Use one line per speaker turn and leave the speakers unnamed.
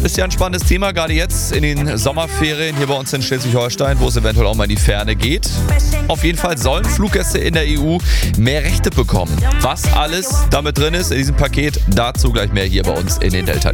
Ist ja ein spannendes Thema, gerade jetzt in den Sommerferien hier bei uns in Schleswig-Holstein, wo es eventuell auch mal in die Ferne geht. Auf jeden Fall sollen Fluggäste in der EU mehr Rechte bekommen. Was alles damit drin ist in diesem Paket, dazu gleich mehr hier bei uns in den Delta.